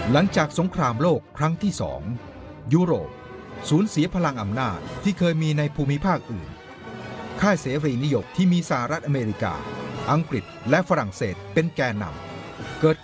หลังจากสงครามโลกครั้งที่สองยุโรปสูญเสียพลังอำนาจที่เคยมีในภูมิภาคอื่นค่ายเสรีนิยมที่มีสหรัฐอเมริกาอังกฤษและฝรั่งเศสเป็นแกนนำเกิด